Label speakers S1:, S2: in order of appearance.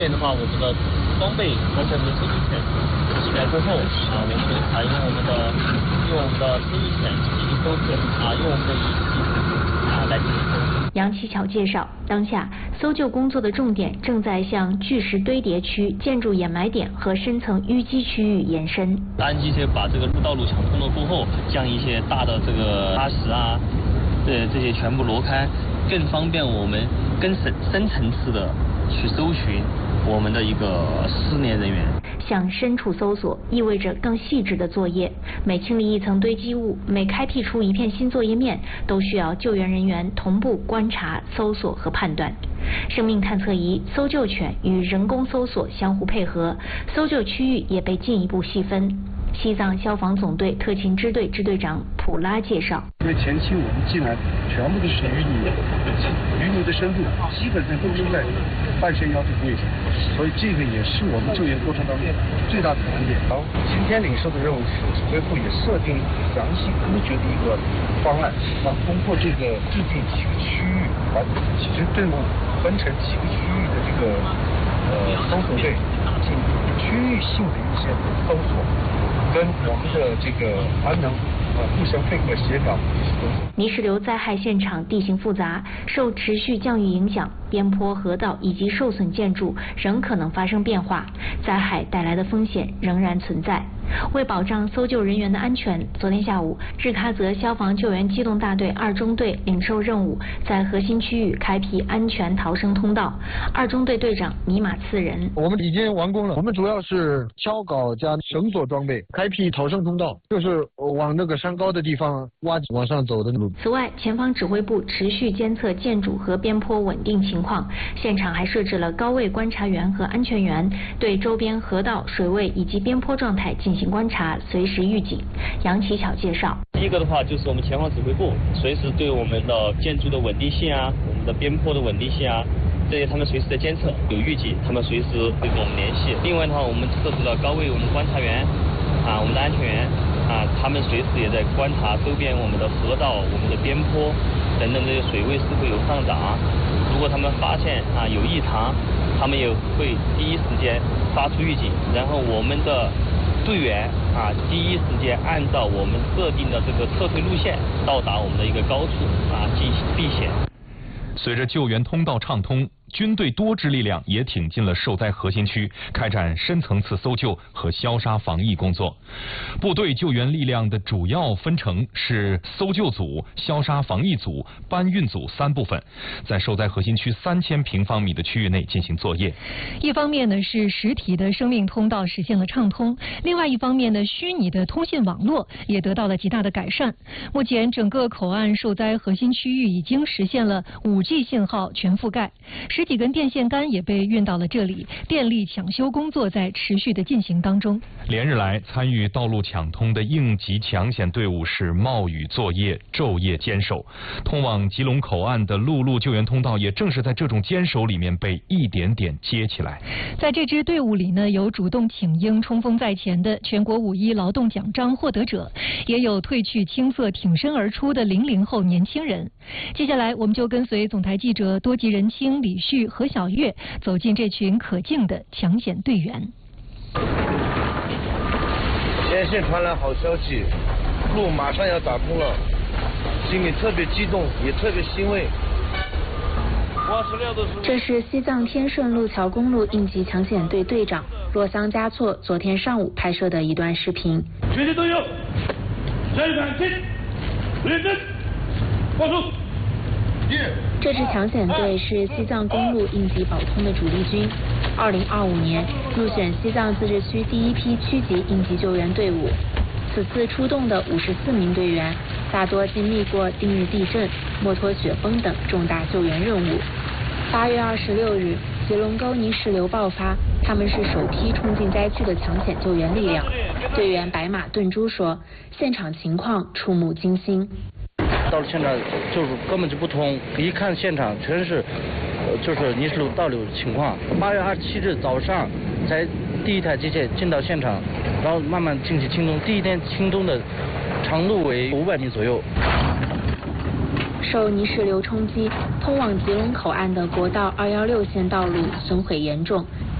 S1: 这样的话，我们的装备和我们的收集权起来过后我们会采用我们的收集权进行收集用我们的仪器来进行收集。
S2: 杨启巧介绍，当下搜救工作的重点正在向巨石堆叠区、建筑掩埋点和深层淤积区域延伸。
S1: 当机械把这个道路抢通了过后，将一些大的这个砂石这些全部挪开，更方便我们更深层次的去搜寻我们的一个失联人员。
S2: 向深处搜索意味着更细致的作业，每清理一层堆积物，每开辟出一片新作业面，都需要救援人员同步观察、搜索和判断。生命探测仪、搜救犬与人工搜索相互配合，搜救区域也被进一步细分。西藏消防总队特勤支队支队长普拉介绍，
S3: 因为前期我们进来全部都是淤泥的深度基本上都是在半悬崖这个位置，所以这个也是我们救援过程当中最大的难点。然后今天领受的任务是指挥部也设定详细科学的一个方案，通过这个制定几个区域，把其实队伍分成几个区域的这个搜索队进行区域性的一些搜索。跟我们的这个安能互相配合协调。
S2: 泥石流灾害现场地形复杂，受持续降雨影响，边坡、河道以及受损建筑仍可能发生变化，灾害带来的风险仍然存在。为保障搜救人员的安全，昨天下午，日喀则消防救援机动大队2中队领受任务，在核心区域开辟安全逃生通道。2中队队长尼玛次仁：
S4: 我们已经完工了，我们主要是锹镐加绳索装备，开辟逃生通道，就是往那个山高的地方往上走的路。
S2: 此外，前方指挥部持续监测建筑和边坡稳定情况，现场还设置了高位观察员和安全员，对周边河道、水位以及边坡状态进行观察，随时预警。杨启巧介绍，
S1: 第一个的话就是我们前方指挥部随时对我们的建筑的稳定性我们的边坡的稳定性这些他们随时在监测，有预警，他们随时会跟我们联系。另外的话，我们设置了高位我们观察员我们的安全员他们随时也在观察周边我们的河道、我们的边坡等等这些水位是否有上涨。如果他们发现有异常，他们也会第一时间发出预警，然后我们的队员第一时间按照我们设定的这个撤退路线到达我们的一个高处进行避险。
S5: 随着救援通道畅通，军队多支力量也挺进了受灾核心区，开展深层次搜救和消杀防疫工作。部队救援力量的主要分成是搜救组、消杀防疫组、搬运组3部分，在受灾核心区3000平方米的区域内进行作业。
S6: 一方面呢是实体的生命通道实现了畅通，另外一方面呢虚拟的通信网络也得到了极大的改善。目前整个口岸受灾核心区域已经实现了5G 信号全覆盖，实体根电线杆也被运到了这里，电力抢修工作在持续的进行当中。
S5: 连日来，参与道路抢通的应急抢险队伍是冒雨作业、昼夜坚守。通往吉隆口岸的陆路救援通道也正是在这种坚守里面被一点点接起来。
S6: 在这支队伍里呢，有主动请缨、冲锋在前的全国5·1劳动奖章获得者，也有褪去青涩、挺身而出的00后年轻人。接下来，我们就跟随总台记者多吉仁清、李旭、何小月走进这群可敬的抢险队员。
S7: 前线传来好消息，路马上要打通了，心里特别激动，也特别欣慰。
S2: 这是西藏天顺路桥公路应急抢险队队长洛桑嘉措昨天上午拍摄的一段视频。
S8: 全体都有，下一站进，认真，放松。
S2: 这支抢险队是西藏公路应急保通的主力军，2025年入选西藏自治区第一批区级应急救援队伍。此次出动的54名队员，大多经历过定日地震、墨脱雪崩等重大救援任务。8月26日，吉隆沟泥石流爆发，他们是首批冲进灾区的抢险救援力量。队员白马顿珠说，现场情况触目惊心。
S7: 到了现场就是根本就不通，一看现场全是就是泥石流倒流情况。8月27日早上才第一台机械进到现场，然后慢慢进行清东。第一天清东的长度为500米左右。
S2: 受泥石流冲击，通往吉隆口岸的国道216线道路损毁严重，